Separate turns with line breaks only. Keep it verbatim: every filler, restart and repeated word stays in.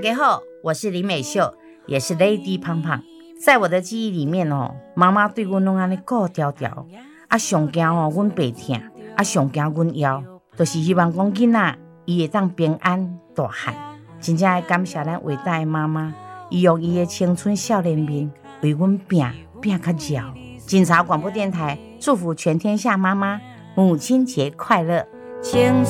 家好，我是林美秀，也是 Lady 胖胖。在我的记忆里面哦，妈妈对阮拢安尼顾条条，啊上惊哦，阮爸疼，啊上惊阮枵，就是希望讲囡仔伊会当平安大汉。真正要感谢咱伟大的妈妈，伊用伊的青春少年面为阮拼拼较照。金潮广播电台祝福全天下妈妈母亲节快乐。